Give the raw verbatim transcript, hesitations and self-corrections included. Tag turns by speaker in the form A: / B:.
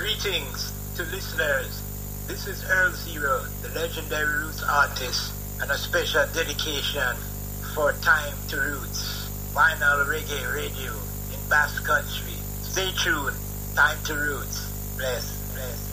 A: Greetings to listeners. This is Earl Zero, the legendary roots artist, and a special dedication for Time to Roots, vinyl reggae radio in Basque Country. Stay tuned. Time to Roots. Bless, bless.